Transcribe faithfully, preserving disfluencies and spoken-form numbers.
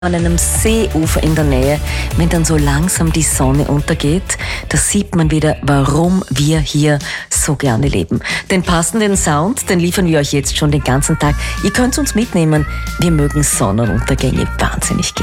An einem Seeufer in der Nähe, wenn dann so langsam die Sonne untergeht, da sieht man wieder, warum wir hier so gerne leben. Den passenden Sound, den liefern wir euch jetzt schon den ganzen Tag. Ihr könnt uns mitnehmen. Wir mögen Sonnenuntergänge wahnsinnig gerne.